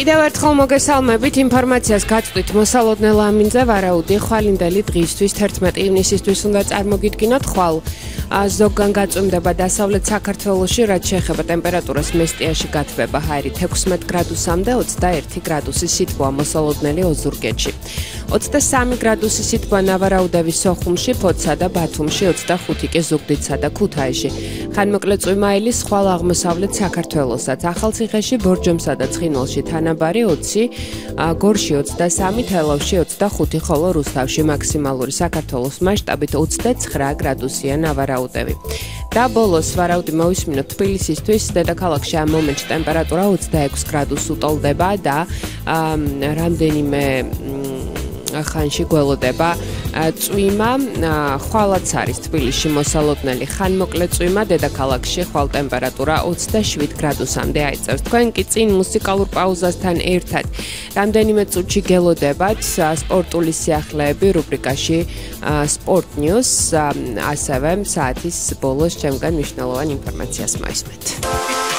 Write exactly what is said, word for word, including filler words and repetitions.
კიდევ ერთხელ მოგესალმებით ინფორმაციას გაწვდით მოსალოდნე ლამინზე ვარაუდი ხვალინდელი დღისთვის თერთმეტი ივნისისთვის უნდა წარმოგიდგინოთ ხვალ ზოგან გაწვიმდება დასავლეთ საქართველოში რაც შეეხება ტემპერატურას მესტიაში გათბება ჰაერით ექვსმეტ გრადუსამდე ოცდაერთი გრადუსი სითბოა მოსალოდნელი ოზურგეთში ოცდასამი გრადუსი სითბოა ნავარაუდევის სოხუმში ფოთსა და ბათუმში ოცდახუთი კი ზუგდიდსა და ქუთაისში ხანმოკლე წვიმაილის ხვალ აღმოსავლეთ საქართველოსაც ახალციხეში ბორჯომსა და ცხინვალში თანაბარი ოცი გორში ოცდასამი თელავში ოცდახუთი ხოლო რუსთავში მაქსიმალური საქართველოს მასშტაბით ოცდაცხრა გრადუსია ნავარაუდევი და ბოლოს ვარაუდი მოვისმინოთ თბილისისთვის დედაქალაქში ამ მომენტში ტემპერატურა ოცდაექვსი გრადუსს უტოლდება და რამდენიმე ხანში გველოდება წვიმა ხვალაც არის თბილისში მოსალოდნელი ხანმოკლე წვიმა დედაქალაქში ხვალ ტემპერატურა ოცდაშვიდ გრადუსამდე აიწევს თქვენ კი წინ მუსიკალურ პაუზასთან ერთად რამდენიმე წუთში გელოდებათ სპორტული სიახლეები რუბრიკაში სპორტ ნიუს ასევე საათის ბოლოს ჩემგან მნიშვნელოვან ინფორმაციას მოისმენთ